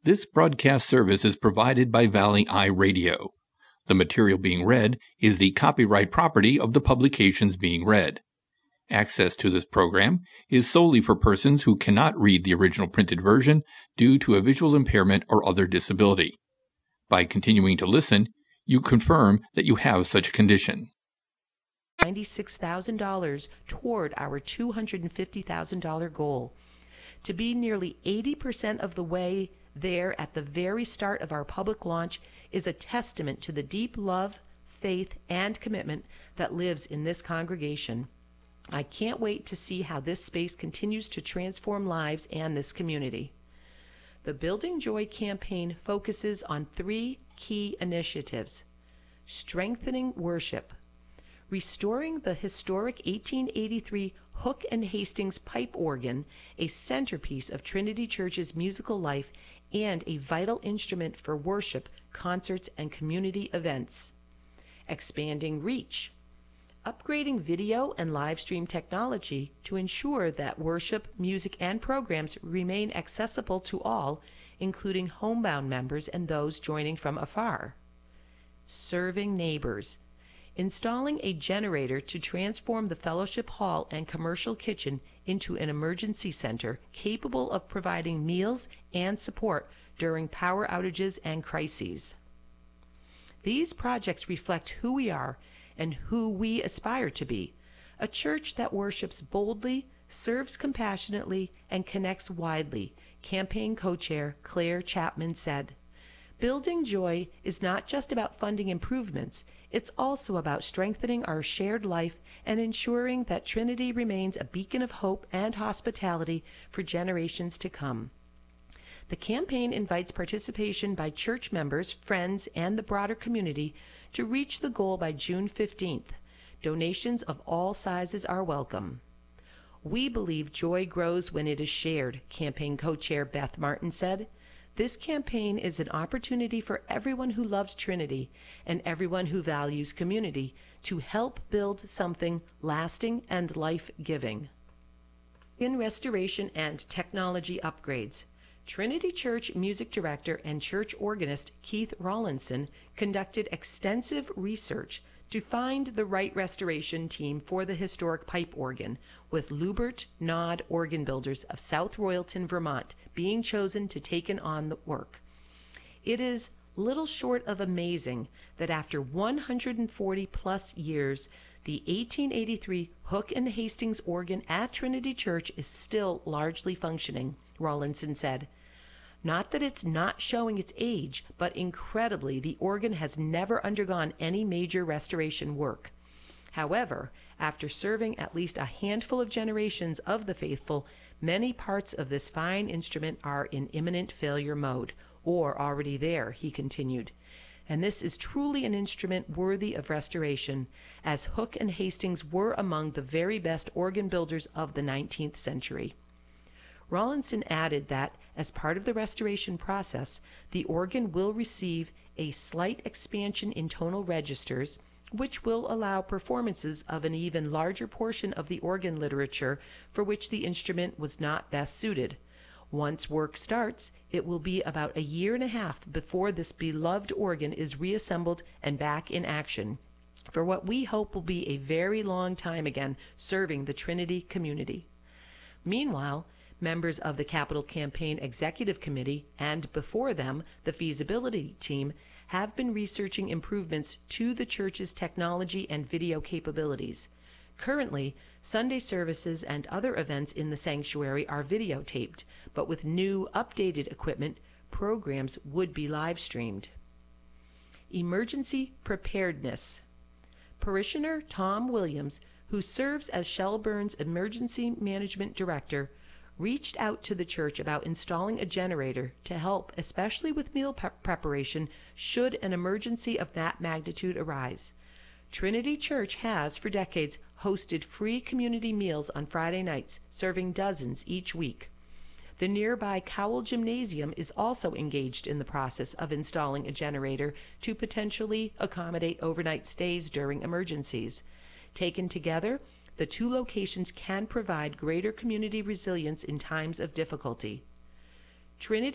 This broadcast service is provided by Valley Eye Radio. The material being read is the copyright property of the publications being read. Access to this program is solely for persons who cannot read the original printed version due to a visual impairment or other disability. By continuing to listen, you confirm that you have such a condition. $96,000 toward our $250,000 goal. To be nearly 80% of the way there at the very start of our public launch is a testament to the deep love, faith, and commitment that lives in this congregation. I can't wait to see how this space continues to transform lives and this community. The Building Joy campaign focuses on 3 key initiatives: strengthening worship, restoring the historic 1883 Hook and Hastings pipe organ, a centerpiece of Trinity Church's musical life and a vital instrument for worship, concerts, and community events. Expanding reach, upgrading video and live stream technology to ensure that worship, music, and programs remain accessible to all, including homebound members and those joining from afar. Serving neighbors, installing a generator to transform the fellowship hall and commercial kitchen into an emergency center capable of providing meals and support during power outages and crises. These projects reflect who we are and who we aspire to be: a church that worships boldly, serves compassionately, and connects widely, campaign co-chair Claire Chapman said. Building Joy is not just about funding improvements, it's also about strengthening our shared life and ensuring that Trinity remains a beacon of hope and hospitality for generations to come. The campaign invites participation by church members, friends, and the broader community to reach the goal by June 15th. Donations of all sizes are welcome. We believe joy grows when it is shared, campaign co-chair Beth Martin said. This campaign is an opportunity for everyone who loves Trinity and everyone who values community to help build something lasting and life-giving. In restoration and technology upgrades, Trinity Church music director and church organist Keith Rawlinson conducted extensive research to find the right restoration team for the historic pipe organ, with Lubert Nod Organ Builders of South Royalton, Vermont, being chosen to take on the work. It is little short of amazing that after 140 plus years, the 1883 Hook and Hastings organ at Trinity Church is still largely functioning, Rawlinson said. Not that it's not showing its age, but incredibly, the organ has never undergone any major restoration work. However, after serving at least a handful of generations of the faithful, many parts of this fine instrument are in imminent failure mode, or already there, he continued. And this is truly an instrument worthy of restoration, as Hook and Hastings were among the very best organ builders of the 19th century. Rawlinson added that, as part of the restoration process, the organ will receive a slight expansion in tonal registers, which will allow performances of an even larger portion of the organ literature for which the instrument was not best suited. Once work starts, it will be about a year and a half before this beloved organ is reassembled and back in action, for what we hope will be a very long time again serving the Trinity community. Meanwhile, members of the Capital Campaign Executive Committee, and before them, the feasibility team, have been researching improvements to the church's technology and video capabilities. Currently, Sunday services and other events in the sanctuary are videotaped, but with new, updated equipment, programs would be live streamed. Emergency preparedness. Parishioner Tom Williams, who serves as Shelburne's Emergency Management Director, reached out to the church about installing a generator to help, especially with meal preparation, should an emergency of that magnitude arise. Trinity Church has, for decades, hosted free community meals on Friday nights, serving dozens each week. The nearby Cowell Gymnasium is also engaged in the process of installing a generator to potentially accommodate overnight stays during emergencies. Taken together, the 2 locations can provide greater community resilience in times of difficulty. Trinity